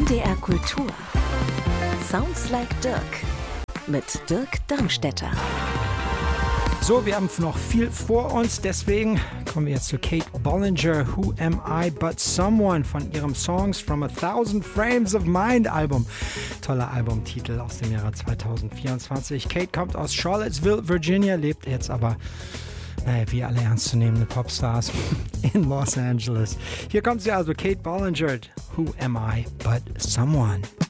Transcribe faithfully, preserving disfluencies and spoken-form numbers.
M D R Kultur. Sounds like Dirk mit Dirk Darmstädter. So, wir haben noch viel vor uns, deswegen kommen wir jetzt zu Kate Bollinger, Who Am I But Someone, von ihrem Songs from a Thousand Frames of Mind Album. Toller Albumtitel aus dem Jahre zwanzig vierundzwanzig. Kate kommt aus Charlottesville, Virginia, lebt jetzt aber, naja, wie alle ernstzunehmende Popstars in Los Angeles. Hier kommt sie also, Kate Bollinger, Who Am I But Someone.